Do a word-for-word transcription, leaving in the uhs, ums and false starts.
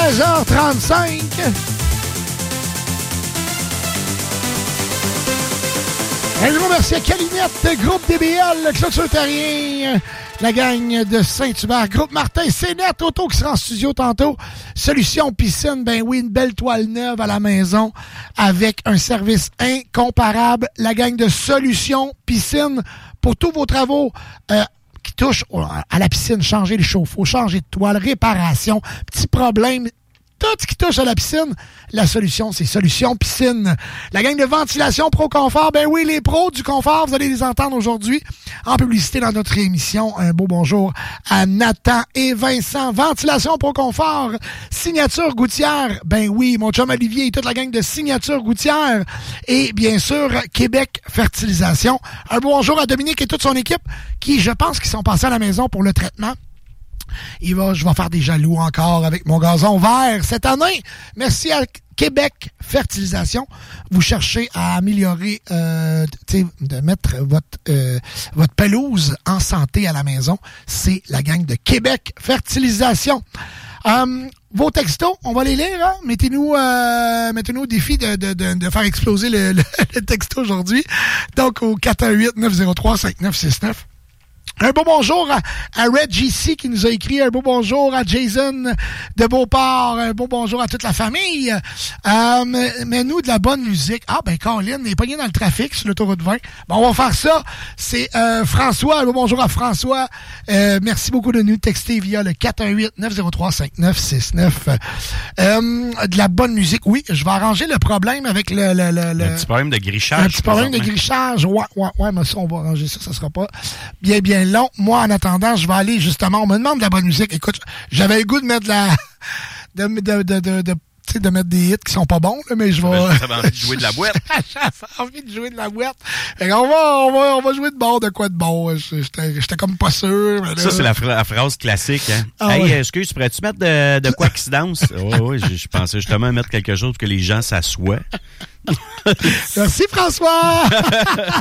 seize heures trente-cinq. Un gros merci à Calinette, Groupe D B L, Clôture Terrien, la gang de Saint-Hubert, Groupe Martin, C-Net, Auto qui sera en studio tantôt, Solution Piscine, ben oui, une belle toile neuve à la maison avec un service incomparable, la gang de Solution Piscine pour tous vos travaux euh, qui touchent à la piscine, changer les chauffe-eau, changer de toile, réparation, petits problèmes. Tout ce qui touche à la piscine, la solution, c'est Solution Piscine. La gang de ventilation Pro Confort, ben oui, les pros du confort, vous allez les entendre aujourd'hui en publicité dans notre émission. Un beau bonjour à Nathan et Vincent. Ventilation Pro Confort, Signature Gouttière, ben oui, mon chum Olivier et toute la gang de Signature Gouttière. Et bien sûr, Québec Fertilisation. Un beau bonjour à Dominique et toute son équipe qui, je pense, qui sont passés à la maison pour le traitement. Il va, je vais faire des jaloux encore avec mon gazon vert cette année. Merci à Québec Fertilisation. Vous cherchez à améliorer, euh, de mettre votre, euh, votre pelouse en santé à la maison. C'est la gang de Québec Fertilisation. Um, vos textos, on va les lire. Hein? Mettez-nous, euh, mettez-nous au défi de, de, de, de faire exploser le, le, le texto aujourd'hui. Donc, au quatre un huit neuf zéro trois cinq neuf six neuf. Un beau bonjour à, à Reggie C qui nous a écrit. Un beau bonjour à Jason de Beauport. Un beau bonjour à toute la famille. Euh, mais nous, de la bonne musique. Ah, ben, Colin est pogné dans le trafic sur l'autoroute vingt. Bon, on va faire ça. C'est euh, François. Un beau bonjour à François. Euh, merci beaucoup de nous texter via le quatre un huit neuf zéro trois cinq neuf six neuf. Euh, de la bonne musique. Oui, je vais arranger le problème avec le... le, le, le un petit problème de grichage. Un petit problème de grichage. Ouais, ouais, ouais, mais ça, on va arranger ça. Ça sera pas bien, bien long. Moi, en attendant, je vais aller justement... On me demande de la bonne musique. Écoute, j'avais le goût de mettre de la... de, de, de, de, de tu sais, de mettre des hits qui sont pas bons, là, mais je vais... J'avais envie de jouer de la boîte. J'avais envie de jouer de la boîte. Fait qu'on va, on va, on va jouer de bord de quoi de bon. J'étais, j'étais comme pas sûr. Mais là... Ça, c'est la, fra- la phrase classique. Hein? Ah, hey, ouais. excuse, pourrais-tu mettre de, de quoi qui se danse? Oui, oui, je, je pensais justement mettre quelque chose pour que les gens s'assoient. Merci, François!